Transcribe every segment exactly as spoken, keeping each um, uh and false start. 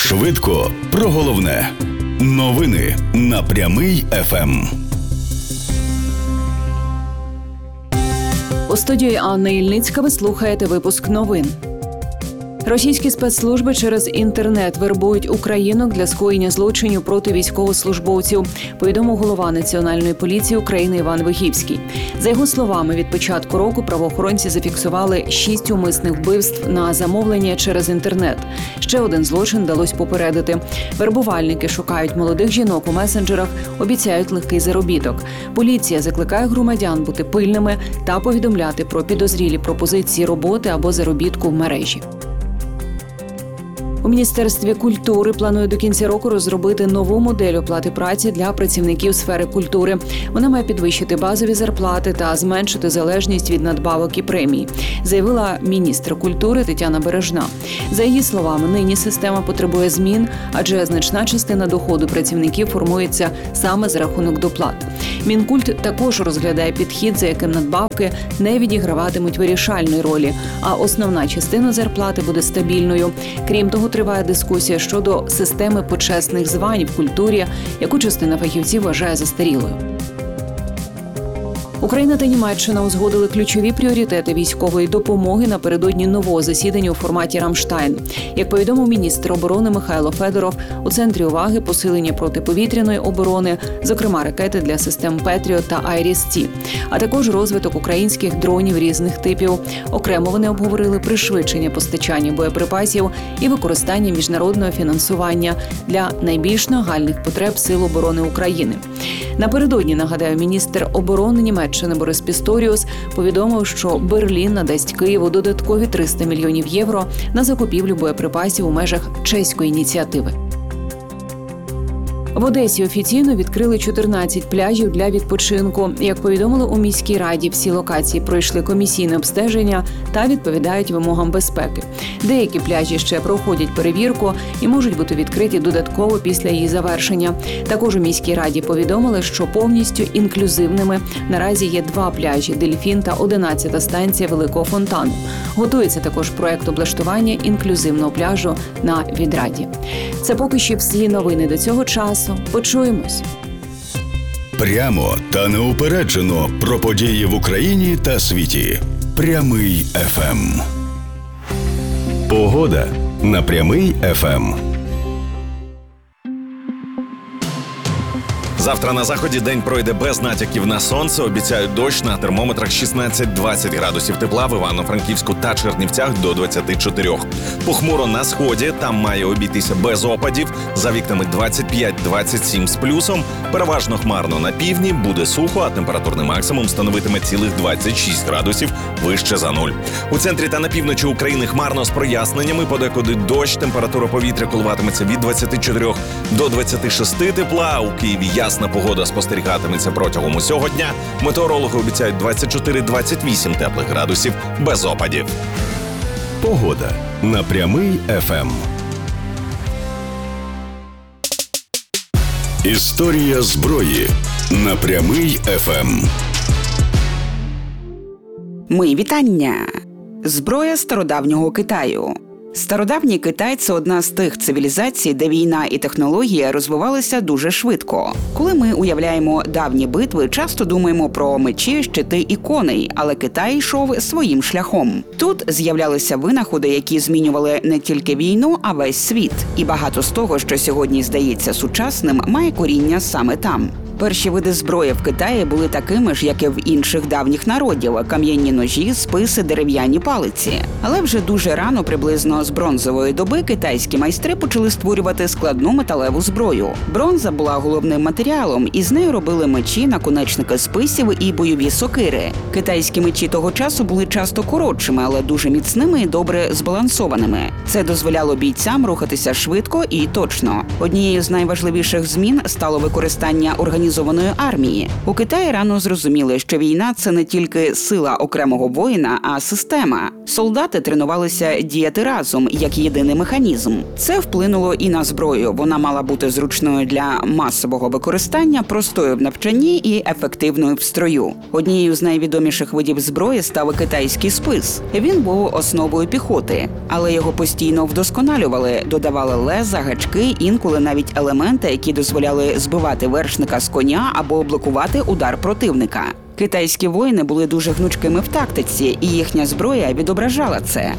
Швидко про головне. Новини на Прямий еф ем. У студії Анна Ільницька ви слухаєте випуск новин. Російські спецслужби через інтернет вербують українок для скоєння злочинів проти військовослужбовців, повідомив голова Національної поліції України Іван Вихівський. За його словами, від початку року правоохоронці зафіксували шість умисних вбивств на замовлення через інтернет. Ще один злочин вдалося попередити. Вербувальники шукають молодих жінок у месенджерах, обіцяють легкий заробіток. Поліція закликає громадян бути пильними та повідомляти про підозрілі пропозиції роботи або заробітку в мережі. У Міністерстві культури планують до кінця року розробити нову модель оплати праці для працівників сфери культури. Вона має підвищити базові зарплати та зменшити залежність від надбавок і премій, заявила міністр культури Тетяна Бережна. За її словами, нині система потребує змін, адже значна частина доходу працівників формується саме за рахунок доплат. Мінкульт також розглядає підхід, за яким надбавки не відіграватимуть вирішальної ролі, а основна частина зарплати буде стабільною. Крім того, триває дискусія щодо системи почесних звань в культурі, яку частина фахівців вважає застарілою. Україна та Німеччина узгодили ключові пріоритети військової допомоги напередодні нового засідання у форматі «Рамштайн». Як повідомив міністр оборони Михайло Федоров, у центрі уваги посилення протиповітряної оборони, зокрема ракети для систем «Петріот» та «Айріс-Ті», а також розвиток українських дронів різних типів. Окремо вони обговорили пришвидшення постачання боєприпасів і використання міжнародного фінансування для найбільш нагальних потреб Сил оборони України. Напередодні, нагадаю, міністр оборони Німеччини Борис Пісторіус повідомив, що Берлін надасть Києву додаткові триста мільйонів євро на закупівлю боєприпасів у межах чеської ініціативи. В Одесі офіційно відкрили чотирнадцять пляжів для відпочинку. Як повідомили у міській раді, всі локації пройшли комісійне обстеження та відповідають вимогам безпеки. Деякі пляжі ще проходять перевірку і можуть бути відкриті додатково після її завершення. Також у міській раді повідомили, що повністю інклюзивними наразі є два пляжі – Дельфін та одинадцята станція Великого фонтану. Готується також проект облаштування інклюзивного пляжу на Відраді. Це поки що всі новини до цього часу. Почуємось. Прямо та неупереджено про події в Україні та світі. Прямий еф ем. Погода на Прямий еф ем. Завтра на заході день пройде без натяків на сонце. Обіцяють дощ, на термометрах шістнадцять-двадцять градусів тепла, в Івано-Франківську та Чернівцях до двадцять чотири. Похмуро на сході, там має обійтися без опадів, за вікнами двадцять п'ять-двадцять сім з плюсом. Переважно хмарно на півдні, буде сухо, а температурний максимум становитиме цілих двадцять шість градусів вище за нуль. У центрі та на півночі України хмарно з проясненнями, подекуди дощ, температура повітря коливатиметься від двадцяти чотирьох до двадцяти шести тепла, у Києві ясна погода спостерігатиметься протягом усього дня. Метеорологи обіцяють двадцять чотири-двадцять вісім теплих градусів без опадів. Погода на Прямий еф ем. Історія зброї на Прямий еф ем. Мої вітання! Зброя стародавнього Китаю. Стародавній Китай – це одна з тих цивілізацій, де війна і технологія розвивалися дуже швидко. Коли ми уявляємо давні битви, часто думаємо про мечі, щити і коней, але Китай йшов своїм шляхом. Тут з'являлися винаходи, які змінювали не тільки війну, а весь світ. І багато з того, що сьогодні здається сучасним, має коріння саме там. Перші види зброї в Китаї були такими ж, як і в інших давніх народів – кам'яні ножі, списи, дерев'яні палиці. Але вже дуже рано, приблизно з бронзової доби, китайські майстри почали створювати складну металеву зброю. Бронза була головним матеріалом, і з нею робили мечі, наконечники списів і бойові сокири. Китайські мечі того часу були часто коротшими, але дуже міцними і добре збалансованими. Це дозволяло бійцям рухатися швидко і точно. Однією з найважливіших змін стало використання організації механізованої армії. У Китаї рано зрозуміли, що війна – це не тільки сила окремого воїна, а система. Солдати тренувалися діяти разом, як єдиний механізм. Це вплинуло і на зброю. Вона мала бути зручною для масового використання, простою в навчанні і ефективною в строю. Однією з найвідоміших видів зброї став китайський спис. Він був основою піхоти, але його постійно вдосконалювали, додавали леза, гачки, інколи навіть елементи, які дозволяли збивати вершника з коня або блокувати удар противника. Китайські воїни були дуже гнучкими в тактиці, і їхня зброя відображала це.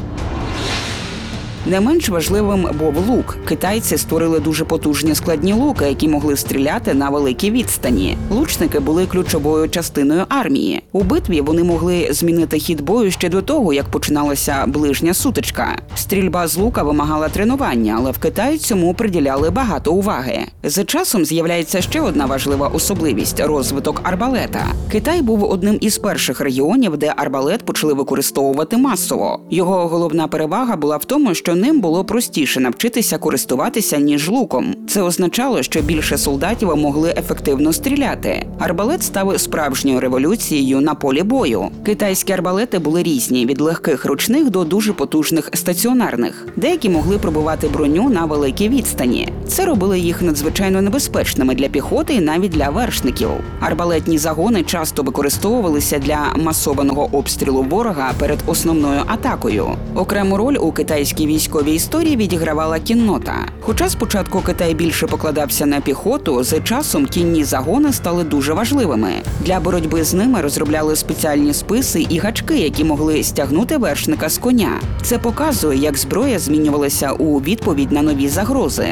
Не менш важливим був лук. Китайці створили дуже потужні складні луки, які могли стріляти на великій відстані. Лучники були ключовою частиною армії. У битві вони могли змінити хід бою ще до того, як починалася ближня сутичка. Стрільба з лука вимагала тренування, але в Китаї цьому приділяли багато уваги. З часом з'являється ще одна важлива особливість – розвиток арбалета. Китай був одним із перших регіонів, де арбалет почали використовувати масово. Його головна перевага була в тому, що ним було простіше навчитися користуватися, ніж луком. Це означало, що більше солдатів могли ефективно стріляти. Арбалет став справжньою революцією на полі бою. Китайські арбалети були різні – від легких ручних до дуже потужних стаціонарних. Деякі могли пробивати броню на великій відстані. Це робило їх надзвичайно небезпечними для піхоти і навіть для вершників. Арбалетні загони часто використовувалися для масованого обстрілу ворога перед основною атакою. Окрему роль у китайській військовій історії відігравала кіннота. Хоча спочатку Китай більше покладався на піхоту, з часом кінні загони стали дуже важливими. Для боротьби з ними розробляли спеціальні списи і гачки, які могли стягнути вершника з коня. Це показує, як зброя змінювалася у відповідь на нові загрози.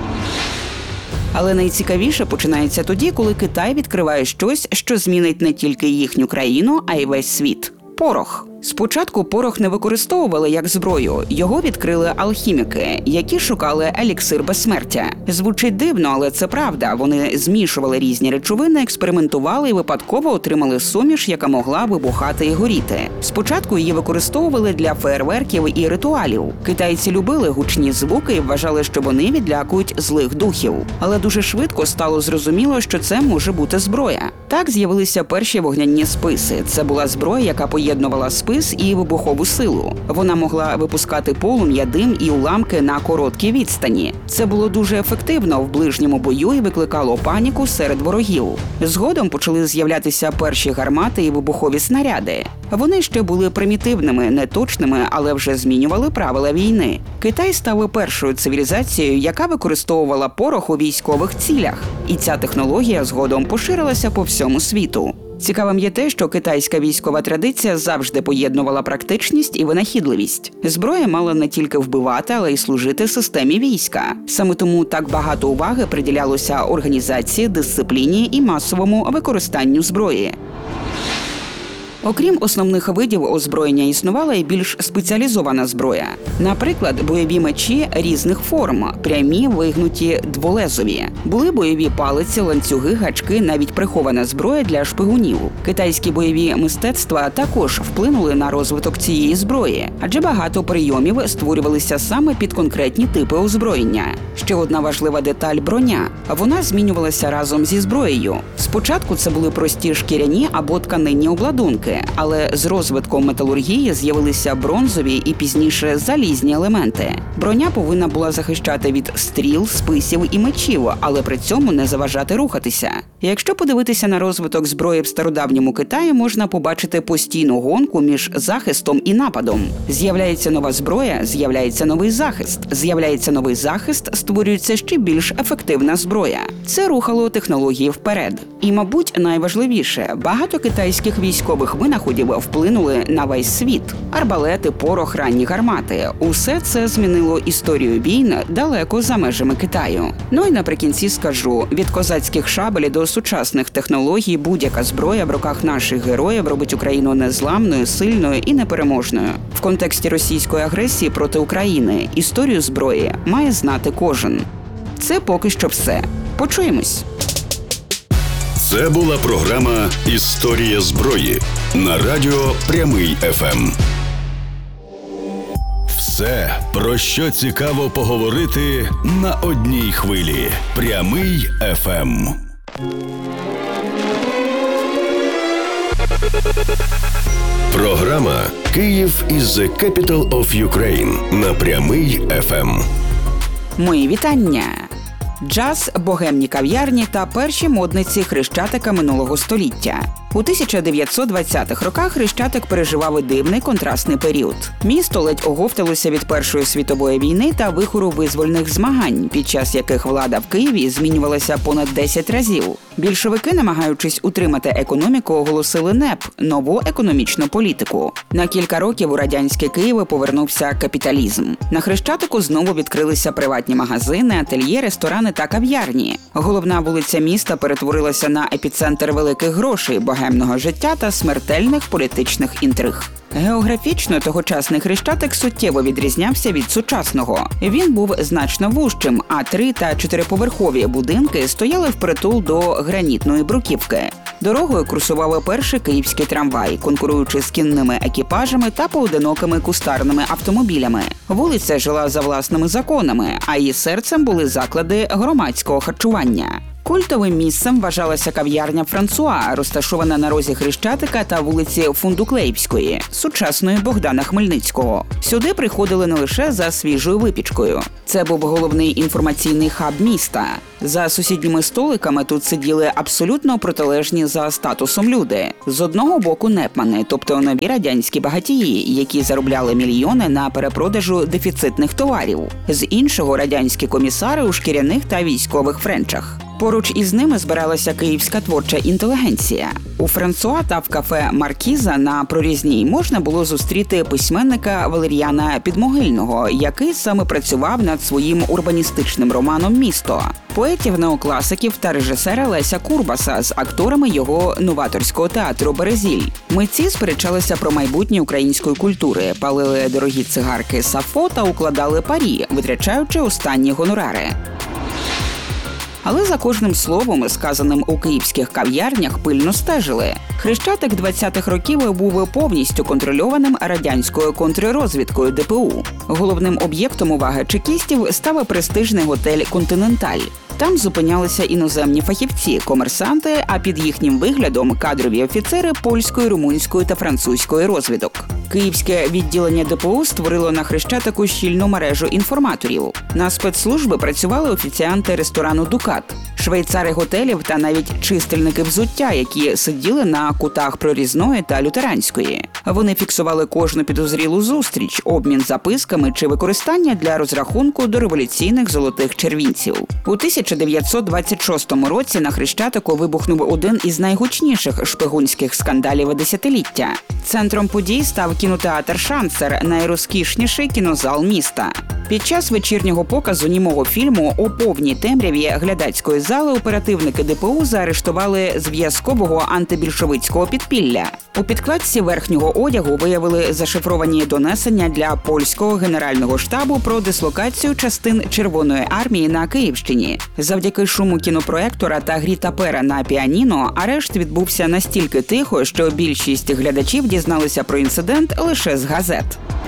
Але найцікавіше починається тоді, коли Китай відкриває щось, що змінить не тільки їхню країну, а й весь світ – порох. Спочатку порох не використовували як зброю, його відкрили алхіміки, які шукали еліксир безсмертя. Звучить дивно, але це правда. Вони змішували різні речовини, експериментували і випадково отримали суміш, яка могла вибухати і горіти. Спочатку її використовували для феєрверків і ритуалів. Китайці любили гучні звуки і вважали, що вони відлякують злих духів. Але дуже швидко стало зрозуміло, що це може бути зброя. Так з'явилися перші вогняні списи. Це була зброя, яка поєднувала спис і вибухову силу. Вона могла випускати полум'я, дим і уламки на короткій відстані. Це було дуже ефективно в ближньому бою і викликало паніку серед ворогів. Згодом почали з'являтися перші гармати і вибухові снаряди. Вони ще були примітивними, неточними, але вже змінювали правила війни. Китай став першою цивілізацією, яка використовувала порох у військових цілях. І ця технологія згодом поширилася по всьому світу. Цікавим є те, що китайська військова традиція завжди поєднувала практичність і винахідливість. Зброя мала не тільки вбивати, але й служити системі війська. Саме тому так багато уваги приділялося організації, дисципліні і масовому використанню зброї. Окрім основних видів озброєння існувала і більш спеціалізована зброя. Наприклад, бойові мечі різних форм, прямі, вигнуті, дволезові. Були бойові палиці, ланцюги, гачки, навіть прихована зброя для шпигунів. Китайські бойові мистецтва також вплинули на розвиток цієї зброї, адже багато прийомів створювалися саме під конкретні типи озброєння. Ще одна важлива деталь – броня. Вона змінювалася разом зі зброєю. Спочатку це були прості шкіряні або тканинні обладунки, але з розвитком металургії з'явилися бронзові і пізніше залізні елементи. Броня повинна була захищати від стріл, списів і мечів, але при цьому не заважати рухатися. Якщо подивитися на розвиток зброї в стародавньому Китаї, можна побачити постійну гонку між захистом і нападом. З'являється нова зброя, з'являється новий захист. З'являється новий захист, створюється ще більш ефективна зброя. Це рухало технології вперед. І, мабуть, найважливіше – багато китайських військових винаходів вплинули на весь світ. Арбалети, порох, ранні гармати – усе це змінило історію війн далеко за межами Китаю. Ну і наприкінці скажу, від козацьких шабель до сучасних технологій будь-яка зброя в руках наших героїв робить Україну незламною, сильною і непереможною. В контексті російської агресії проти України історію зброї має знати кожен. Це поки що все. Почуємось! Це була програма «Історія зброї» на радіо «Прямий еф ем». Все, про що цікаво поговорити на одній хвилі. «Прямий еф ем». Програма «Київ is the capital of Ukraine» на Прямий еф ем. Мої вітання! Джаз, богемні кав'ярні та перші модниці Хрещатика минулого століття. У тисяча дев'ятсот двадцятих роках Хрещатик переживав дивний контрастний період. Місто ледь оговталося від Першої світової війни та вихору визвольних змагань, під час яких влада в Києві змінювалася понад десять разів. Більшовики, намагаючись утримати економіку, оголосили НЕП – нову економічну політику. На кілька років у радянське Києві повернувся капіталізм. На Хрещатику знову відкрилися приватні магазини, ательє, ресторани та кав'ярні. Головна вулиця міста перетворилася на епіцентр великих грошей, богемного життя та смертельних політичних інтриг. Географічно тогочасний Хрещатик суттєво відрізнявся від сучасного. Він був значно вужчим, а три- та чотириповерхові будинки стояли впритул до гранітної бруківки. Дорогою курсував перший київський трамвай, конкуруючи з кінними екіпажами та поодинокими кустарними автомобілями. Вулиця жила за власними законами, а її серцем були заклади громадського харчування. Культовим місцем вважалася кав'ярня «Франсуа», розташована на розі Хрещатика та вулиці Фундуклеївської, сучасної Богдана Хмельницького. Сюди приходили не лише за свіжою випічкою. Це був головний інформаційний хаб міста. За сусідніми столиками тут сиділи абсолютно протилежні за статусом люди. З одного боку непмани, тобто нові радянські багатії, які заробляли мільйони на перепродажу дефіцитних товарів. З іншого – радянські комісари у шкіряних та військових френчах. Поруч із ними збиралася київська творча інтелігенція. У Франсуа та в кафе «Маркіза» на Прорізній можна було зустріти письменника Валеріяна Підмогильного, який саме працював над своїм урбаністичним романом «Місто», поетів-неокласиків та режисера Леся Курбаса з акторами його новаторського театру «Березіль». Митці сперечалися про майбутнє української культури, палили дорогі цигарки Сафо та укладали парі, витрачаючи останні гонорари. Але за кожним словом, сказаним у київських кав'ярнях, пильно стежили. Хрещатик двадцятих років був повністю контрольованим радянською контррозвідкою де пе у. Головним об'єктом уваги чекістів став престижний готель «Континенталь». Там зупинялися іноземні фахівці, комерсанти, а під їхнім виглядом кадрові офіцери польської, румунської та французької розвідок. Київське відділення де пе у створило на Хрещатику щільну мережу інформаторів. На спецслужби працювали офіціанти ресторану «Дукат», швейцари готелів та навіть чистильники взуття, які сиділи на кутах Прорізної та Лютеранської. Вони фіксували кожну підозрілу зустріч, обмін записками чи використання для розрахунку до революційних золотих червінців. У тисяча дев'ятсот двадцять шостому році на Хрещатику вибухнув один із найгучніших шпигунських скандалів десятиліття. Центром подій став кінотеатр «Шансер», найрозкішніший кінозал міста. Під час вечірнього показу німого фільму у повній темряві глядацької зали оперативники де пе у заарештували зв'язкового антибільшовицького підпілля. У підкладці верхнього одягу виявили зашифровані донесення для польського генерального штабу про дислокацію частин Червоної армії на Київщині. Завдяки шуму кінопроектора та грі тапера на піаніно арешт відбувся настільки тихо, що більшість глядачів дізналися про інцидент лише з газет.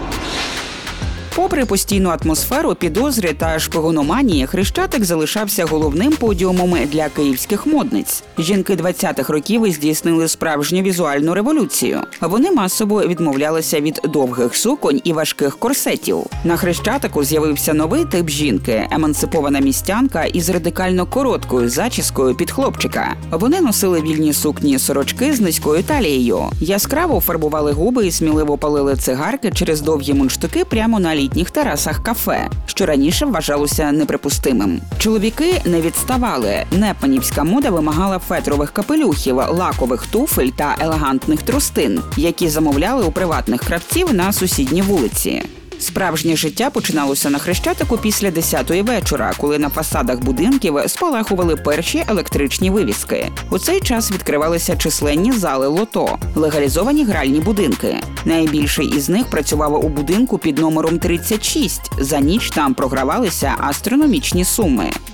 Попри постійну атмосферу підозри та шпигономанії, Хрещатик залишався головним подіумом для київських модниць. Жінки двадцятих років здійснили справжню візуальну революцію. Вони масово відмовлялися від довгих суконь і важких корсетів. На Хрещатику з'явився новий тип жінки – емансипована містянка із радикально короткою зачіскою під хлопчика. Вони носили вільні сукні-сорочки з низькою талією, яскраво фарбували губи і сміливо палили цигарки через довгі мундштуки прямо на літніх терасах кафе, що раніше вважалося неприпустимим. Чоловіки не відставали. Непманівська мода вимагала фетрових капелюхів, лакових туфель та елегантних трустин, які замовляли у приватних кравців на сусідній вулиці. Справжнє життя починалося на Хрещатику після десятої вечора, коли на фасадах будинків спалахували перші електричні вивіски. У цей час відкривалися численні зали лото, легалізовані гральні будинки. Найбільший із них працював у будинку під номером тридцять шість. За ніч там програвалися астрономічні суми.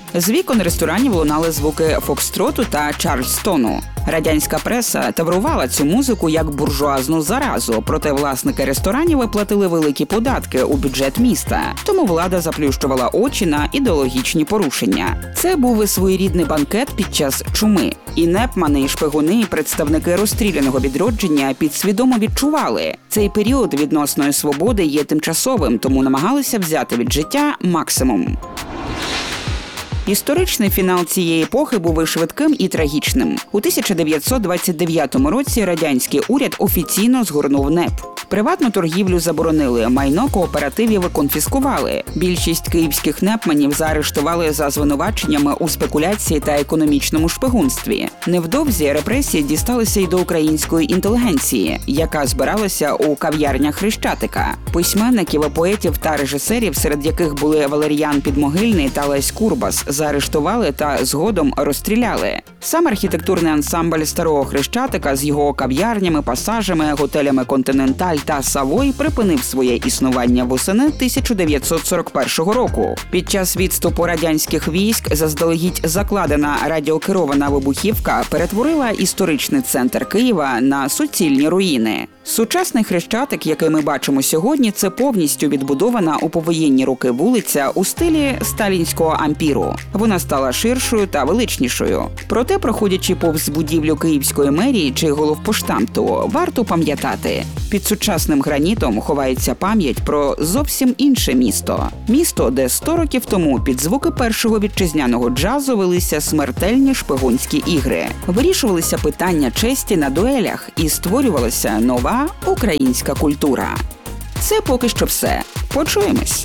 З вікон ресторанів лунали звуки фокстроту та чарльстону. Радянська преса таврувала цю музику як буржуазну заразу, проте власники ресторанів платили великі податки у бюджет міста, тому влада заплющувала очі на ідеологічні порушення. Це був своєрідний банкет під час чуми. І непмани, і шпигуни, і представники розстріляного відродження підсвідомо відчували, цей період відносної свободи є тимчасовим, тому намагалися взяти від життя максимум. Історичний фінал цієї епохи був і швидким, і трагічним. У тисяча дев'ятсот двадцять дев'ятому році радянський уряд офіційно згорнув НЕП. Приватну торгівлю заборонили, майно кооперативів конфіскували. Більшість київських непманів заарештували за звинуваченнями у спекуляції та економічному шпигунстві. Невдовзі репресії дісталися й до української інтелігенції, яка збиралася у кав'ярнях Хрещатика. Письменників, поетів та режисерів, серед яких були Валеріян Підмогильний та Лесь Курбас, заарештували та згодом розстріляли. Сам архітектурний ансамбль Старого Хрещатика з його кав'ярнями, пасажами, готелями «Континенталь» та «Савой» припинив своє існування восени тисяча дев'ятсот сорок першого року. Під час відступу радянських військ заздалегідь закладена радіокерована вибухівка перетворила історичний центр Києва на суцільні руїни. Сучасний Хрещатик, який ми бачимо сьогодні, це повністю відбудована у повоєнні роки вулиця у стилі сталінського ампіру. Вона стала ширшою та величнішою. Проте, проходячи повз будівлю Київської мерії чи головпоштамту, варто пам'ятати, під сучасним гранітом ховається пам'ять про зовсім інше місто. Місто, де сто років тому під звуки першого вітчизняного джазу велися смертельні шпигунські ігри. Вирішувалися питання честі на дуелях і створювалася нова українська культура. Це поки що все. Почуємось.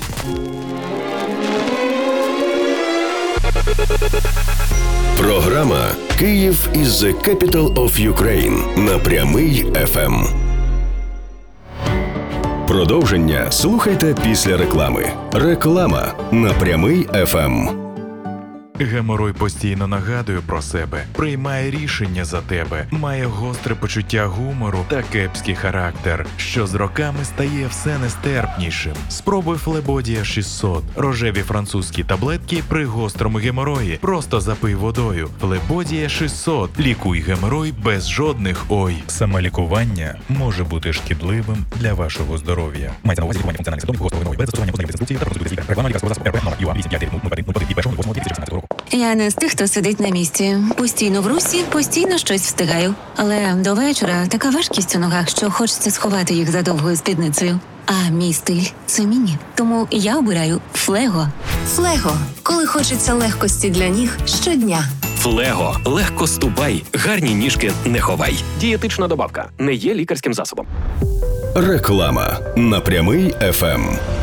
Програма «Київ is the capital of Ukraine» на Прямий еф ем. Продовження слухайте після реклами. Реклама на Прямий еф ем. Геморой постійно нагадує про себе, приймає рішення за тебе, має гостре почуття гумору та кепський характер, що з роками стає все нестерпнішим. Спробуй Флебодія шістсот. Рожеві французькі таблетки при гострому геморої. Просто запий водою. Флебодія шістсот. Лікуй геморой без жодних ой. Самолікування може бути шкідливим для вашого здоров'я. Мається на увазі лікування функціональних симптомів гострого геморою без застосування позначних інструкцій та процедури лікаря. Реклама лікарського засобу РП номер ю а вісім п'ять нуль нуль один нуль один від першого дві тисячі шістнадцятого року. Я не з тих, хто сидить на місці. Постійно в русі, постійно щось встигаю. Але до вечора така важкість у ногах, що хочеться сховати їх за довгою спідницею. А мій стиль – це міні. Тому я обираю Флего. Флего. Коли хочеться легкості для ніг щодня. Флего. Легко ступай, гарні ніжки не ховай. Дієтична добавка. Не є лікарським засобом. Реклама на Прямий еф ем.